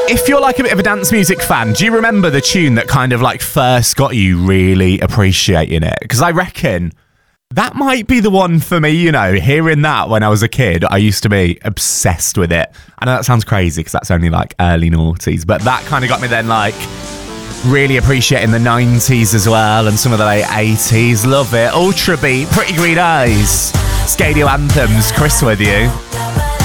If you're like a bit of a dance music fan, do you remember the tune that kind of like first got you really appreciating it? Because I reckon that might be the one for me, you know, hearing that when I was a kid, I used to be obsessed with it. I know that sounds crazy because that's only like early noughties, but that kind of got me then like really appreciating the 90s as well and some of the late 80s. Love it. Ultra Beat, Pretty Green Eyes, Scadio Anthems, Chris with you.